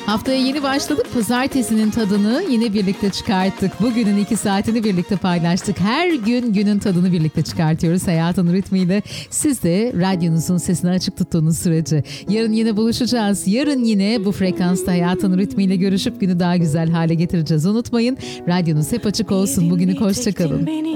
Haftaya yeni başladık. Pazartesinin tadını yine birlikte çıkarttık. Bugünün 2 saatini birlikte paylaştık. Her gün günün tadını birlikte çıkartıyoruz hayatın ritmiyle. Siz de radyonuzun sesini açık tuttuğunuz sürece. Yarın yine buluşacağız. Yarın yine bu frekansta hayatın ritmiyle görüşüp günü daha güzel hale getireceğiz. Unutmayın, radyonuz hep açık olsun. Bugünlük hoşça kalın.